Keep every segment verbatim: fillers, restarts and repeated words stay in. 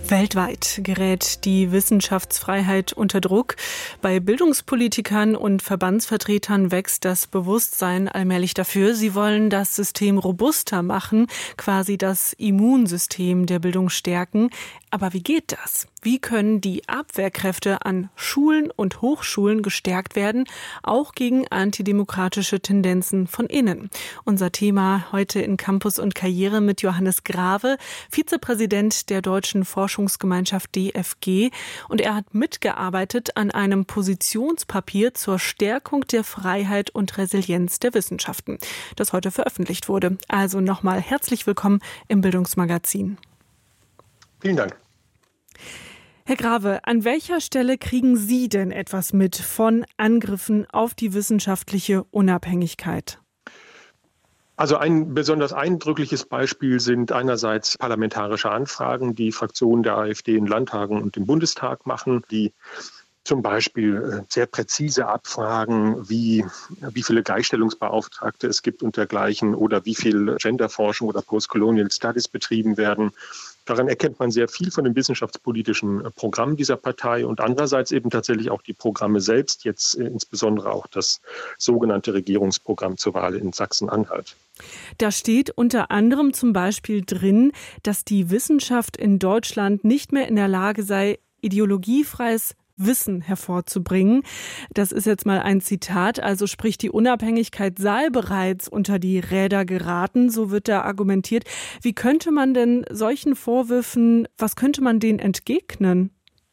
Weltweit gerät die Wissenschaftsfreiheit unter Druck. Bei Bildungspolitikern und Verbandsvertretern wächst das Bewusstsein allmählich dafür. Sie wollen das System robuster machen, quasi das Immunsystem der Bildung stärken. Aber wie geht das? Wie können die Abwehrkräfte an Schulen und Hochschulen gestärkt werden, auch gegen antidemokratische Tendenzen von innen? Unser Thema heute in Campus und Karriere mit Johannes Grave, Vizepräsident der Deutschen Forschungsgemeinschaft D F G. Und er hat mitgearbeitet an einem Positionspapier zur Stärkung der Freiheit und Resilienz der Wissenschaften, das heute veröffentlicht wurde. Also nochmal herzlich willkommen im Bildungsmagazin. Vielen Dank. Herr Grave, an welcher Stelle kriegen Sie denn etwas mit von Angriffen auf die wissenschaftliche Unabhängigkeit? Also ein besonders eindrückliches Beispiel sind einerseits parlamentarische Anfragen, die Fraktionen der AfD in Landtagen und im Bundestag machen, die zum Beispiel sehr präzise abfragen, wie, wie viele Gleichstellungsbeauftragte es gibt und dergleichen oder wie viel Genderforschung oder Postcolonial Studies betrieben werden. Daran erkennt man sehr viel von dem wissenschaftspolitischen Programm dieser Partei und andererseits eben tatsächlich auch die Programme selbst, jetzt insbesondere auch das sogenannte Regierungsprogramm zur Wahl in Sachsen-Anhalt. Da steht unter anderem zum Beispiel drin, dass die Wissenschaft in Deutschland nicht mehr in der Lage sei, ideologiefreies Wissen hervorzubringen. Das ist jetzt mal ein Zitat, also sprich, die Unabhängigkeit sei bereits unter die Räder geraten, so wird da argumentiert. Wie könnte man denn solchen Vorwürfen, was könnte man denen entgegnen?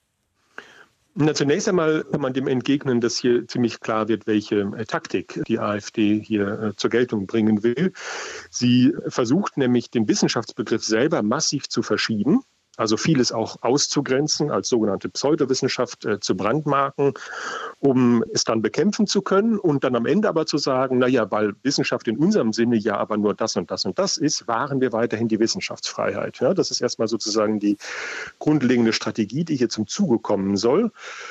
Na, zunächst einmal kann man dem entgegnen, dass hier ziemlich klar wird, welche äh, Taktik die AfD hier äh, zur Geltung bringen will. Sie versucht nämlich, den Wissenschaftsbegriff selber massiv zu verschieben. Also vieles auch auszugrenzen, als sogenannte Pseudowissenschaft äh, zu brandmarken, um es dann bekämpfen zu können und dann am Ende aber zu sagen, naja, weil Wissenschaft in unserem Sinne ja aber nur das und das und das ist, wahren wir weiterhin die Wissenschaftsfreiheit. Ja, das ist erstmal sozusagen die grundlegende Strategie, die hier zum Zuge kommen soll.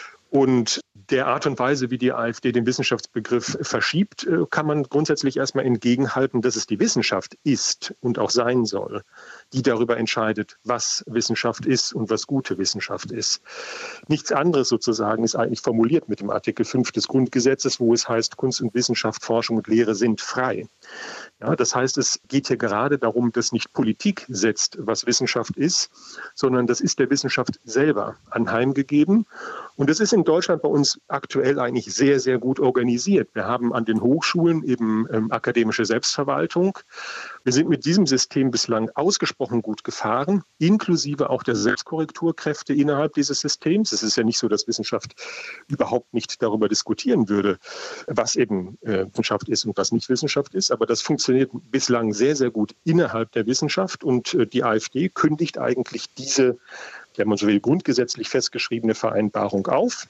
Und der Art und Weise, wie die AfD den Wissenschaftsbegriff verschiebt, kann man grundsätzlich erstmal entgegenhalten, dass es die Wissenschaft ist und auch sein soll, die darüber entscheidet, was Wissenschaft ist und was gute Wissenschaft ist. Nichts anderes sozusagen ist eigentlich formuliert mit dem Artikel fünf des Grundgesetzes, wo es heißt, Kunst und Wissenschaft, Forschung und Lehre sind frei. Ja, das heißt, es geht hier gerade darum, dass nicht Politik setzt, was Wissenschaft ist, sondern das ist der Wissenschaft selber anheimgegeben. Und das ist in Deutschland bei uns aktuell eigentlich sehr, sehr gut organisiert. Wir haben an den Hochschulen eben ähm, akademische Selbstverwaltung. Wir sind mit diesem System bislang ausgesprochen gut gefahren, inklusive auch der Selbstkorrekturkräfte innerhalb dieses Systems. Es ist ja nicht so, dass Wissenschaft überhaupt nicht darüber diskutieren würde, was eben äh, Wissenschaft ist und was nicht Wissenschaft ist. Aber das funktioniert bislang sehr, sehr gut innerhalb der Wissenschaft. Und äh, die AfD kündigt eigentlich diese, wenn man so will, grundgesetzlich festgeschriebene Vereinbarung auf,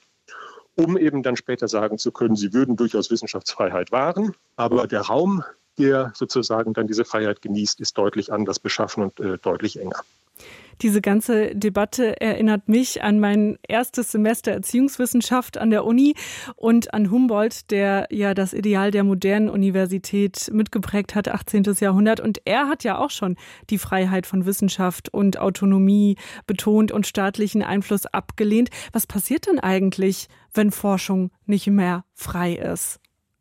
um eben dann später sagen zu können, sie würden durchaus Wissenschaftsfreiheit wahren, aber der Raum, der sozusagen dann diese Freiheit genießt, ist deutlich anders beschaffen und äh, deutlich enger. Diese ganze Debatte erinnert mich an mein erstes Semester Erziehungswissenschaft an der Uni und an Humboldt, der ja das Ideal der modernen Universität mitgeprägt hat, achtzehnten Jahrhundert. Und er hat ja auch schon die Freiheit von Wissenschaft und Autonomie betont und staatlichen Einfluss abgelehnt. Was passiert denn eigentlich, wenn Forschung nicht mehr frei ist?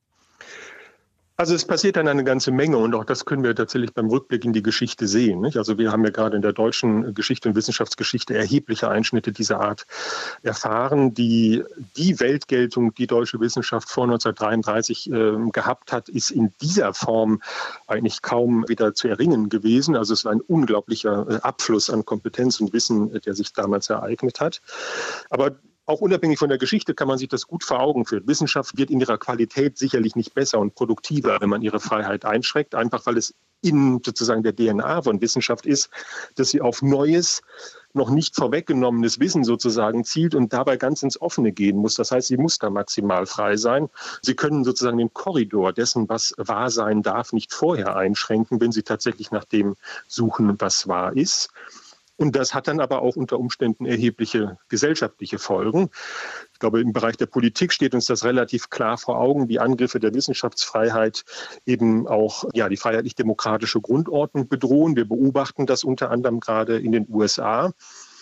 Also es passiert dann eine ganze Menge und auch das können wir tatsächlich beim Rückblick in die Geschichte sehen. Nicht? Also wir haben ja gerade in der deutschen Geschichte und Wissenschaftsgeschichte erhebliche Einschnitte dieser Art erfahren. Die, die Weltgeltung, die deutsche Wissenschaft vor neunzehnhundertdreiunddreißig äh, gehabt hat, ist in dieser Form eigentlich kaum wieder zu erringen gewesen. Also es war ein unglaublicher äh, Abfluss an Kompetenz und Wissen, äh, der sich damals ereignet hat. Aber auch unabhängig von der Geschichte kann man sich das gut vor Augen führen. Wissenschaft wird in ihrer Qualität sicherlich nicht besser und produktiver, wenn man ihre Freiheit einschränkt, einfach weil es in sozusagen der D N A von Wissenschaft ist, dass sie auf neues, noch nicht vorweggenommenes Wissen sozusagen zielt und dabei ganz ins Offene gehen muss. Das heißt, sie muss da maximal frei sein. Sie können sozusagen den Korridor dessen, was wahr sein darf, nicht vorher einschränken, wenn sie tatsächlich nach dem suchen, was wahr ist. Und das hat dann aber auch unter Umständen erhebliche gesellschaftliche Folgen. Ich glaube, im Bereich der Politik steht uns das relativ klar vor Augen, wie Angriffe der Wissenschaftsfreiheit eben auch ja, die freiheitlich-demokratische Grundordnung bedrohen. Wir beobachten das unter anderem gerade in den U S A.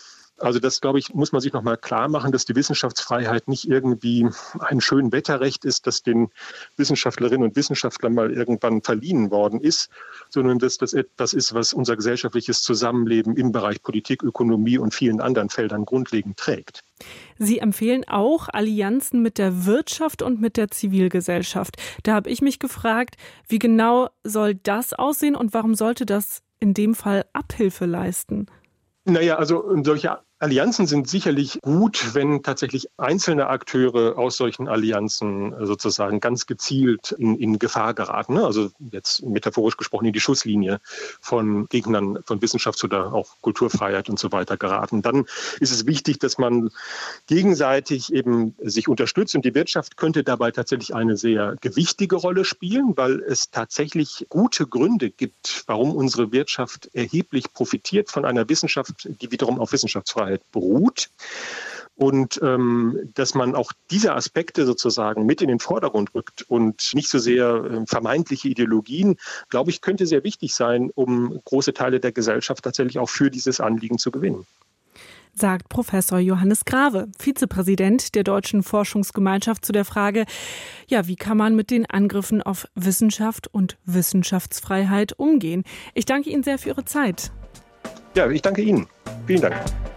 Also das, glaube ich, muss man sich nochmal klar machen, dass die Wissenschaftsfreiheit nicht irgendwie ein schön Wetterrecht ist, das den Wissenschaftlerinnen und Wissenschaftlern mal irgendwann verliehen worden ist, sondern dass das etwas ist, was unser gesellschaftliches Zusammenleben im Bereich Politik, Ökonomie und vielen anderen Feldern grundlegend trägt. Sie empfehlen auch Allianzen mit der Wirtschaft und mit der Zivilgesellschaft. Da habe ich mich gefragt, wie genau soll das aussehen und warum sollte das in dem Fall Abhilfe leisten? Naja, also solche Allianzen sind sicherlich gut, wenn tatsächlich einzelne Akteure aus solchen Allianzen sozusagen ganz gezielt in, in Gefahr geraten. Ne? Also jetzt metaphorisch gesprochen in die Schusslinie von Gegnern von Wissenschafts- oder auch Kulturfreiheit und so weiter geraten. Dann ist es wichtig, dass man gegenseitig eben sich unterstützt und die Wirtschaft könnte dabei tatsächlich eine sehr gewichtige Rolle spielen, weil es tatsächlich gute Gründe gibt, warum unsere Wirtschaft erheblich profitiert von einer Wissenschaft, die wiederum auf Wissenschaftsfreiheit beruht und ähm, dass man auch diese Aspekte sozusagen mit in den Vordergrund rückt und nicht so sehr äh, vermeintliche Ideologien, glaube ich, könnte sehr wichtig sein, um große Teile der Gesellschaft tatsächlich auch für dieses Anliegen zu gewinnen. Sagt Professor Johannes Grave, Vizepräsident der Deutschen Forschungsgemeinschaft, zu der Frage, ja, wie kann man mit den Angriffen auf Wissenschaft und Wissenschaftsfreiheit umgehen? Ich danke Ihnen sehr für Ihre Zeit. Ja, ich danke Ihnen. Vielen Dank.